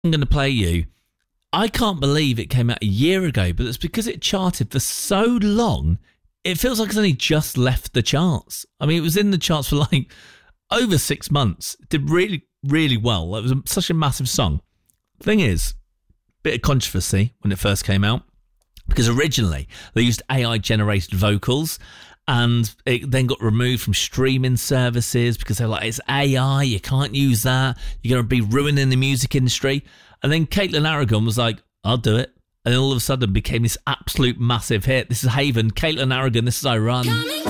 I'm going to play you. I can't believe it came out a year ago, but it's because it charted for so long. It feels like it's only just left the charts. I mean, it was in the charts for like over 6 months. It did really, really well. It was such a massive song. Thing is, bit of controversy when it first came out, because originally they used AI-generated vocals, and it then got removed from streaming services because they're like, it's AI, you can't use that, you're going to be ruining the music industry. And then Caitlin Aragon was like, I'll do it. And then all of a sudden became this absolute massive hit. This is Haven, Caitlin Aragon, this is I Run.